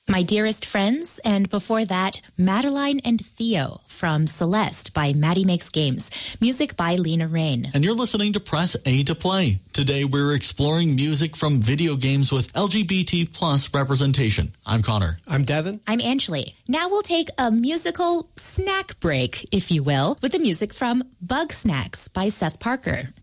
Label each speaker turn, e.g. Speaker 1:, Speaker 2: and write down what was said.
Speaker 1: My Dearest Friends, and before that, Madeline and Theo from Celeste by Maddie Makes Games. Music by Lena Rain.
Speaker 2: And you're listening to Press A to Play. Today we're exploring music from video games with LGBT plus representation. I'm Connor.
Speaker 3: I'm Devin.
Speaker 1: I'm Angeli. Now we'll take a musical snack break, if you will, with the music from Bug Snacks by Seth Parker.